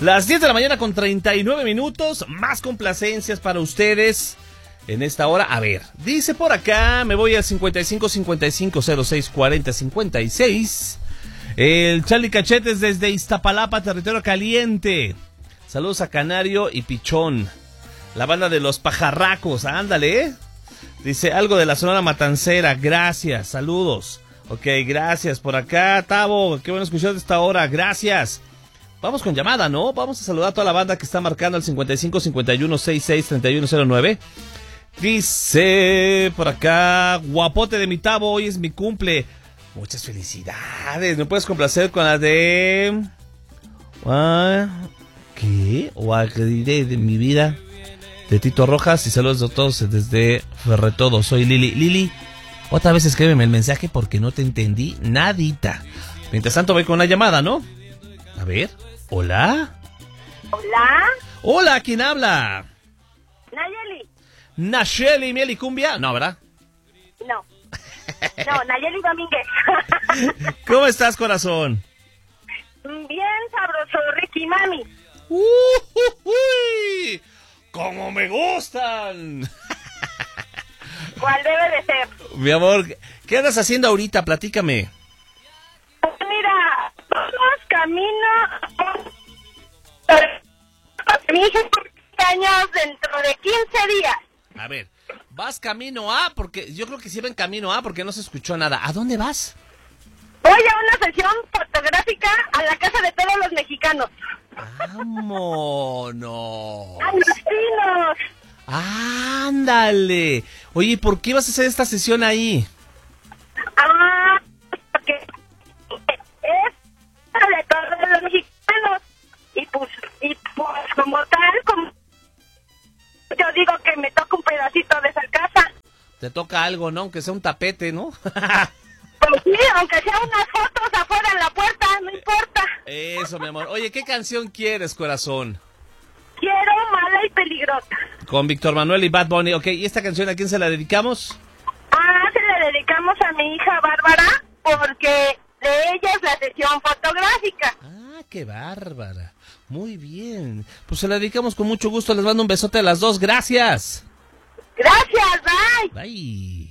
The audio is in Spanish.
Las 10 de la mañana con 39 minutos. Más complacencias para ustedes en esta hora. A ver, dice por acá, me voy al 55 55 06 40 56. El Charlie Cachetes desde Iztapalapa, territorio caliente. Saludos a Canario y Pichón. La banda de los pajarracos, ándale, ¿eh? Dice algo de la Sonora Matancera, gracias, saludos. Ok, gracias por acá, Tavo, qué bueno escuchar de esta hora, gracias. Vamos con llamada, ¿no? Vamos a saludar a toda la banda que está marcando al 55 51 66 31 09. Dice por acá, guapote de mi Tavo, hoy es mi cumple. Muchas felicidades. ¿Me puedes complacer con la de... ¿qué? O agrediré de mi vida. De Tito Rojas. Y saludos a todos desde Ferretodo. Soy Lili. Lili, otra vez escríbeme el mensaje porque no te entendí nadita. Mientras tanto voy con una llamada, ¿no? A ver. ¿Hola? Hola. Hola, ¿quién habla? Nayeli. Nacheli, Miel y Cumbia. No, ¿verdad? No. No, Nayeli Domínguez. ¿Cómo estás, corazón? Bien sabroso, Ricky Mami. ¡Uy! ¡Cómo me gustan! ¿Cuál debe de ser? Mi amor, ¿qué andas haciendo ahorita? Platícame. Mira, vamos camino. Mi hija cumple años dentro de 15 días. A ver, vas camino A, porque yo creo que sí va en camino A porque no se escuchó nada. ¿A dónde vas? Voy a una sesión fotográfica a la casa de todos los mexicanos. ¡Vámonos! ¡A los pinos! ¡Ándale! Oye, ¿por qué vas a hacer esta sesión ahí? Porque es de todos los mexicanos. Y pues como tal, como yo digo que me toca un pedacito de esa casa. Te toca algo, ¿no? Aunque sea un tapete, ¿no? Pues sí, aunque sea unas fotos afuera en la puerta, no importa. Eso, mi amor. Oye, ¿qué canción quieres, corazón? Quiero Mala y Peligrosa. Con Víctor Manuel y Bad Bunny. Ok, ¿y esta canción a quién se la dedicamos? Se la dedicamos a mi hija Bárbara, porque de ella es la sesión fotográfica. ¡Qué bárbara! Muy bien. Pues se la dedicamos con mucho gusto. Les mando un besote a las dos. ¡Gracias! Gracias, bye. Bye.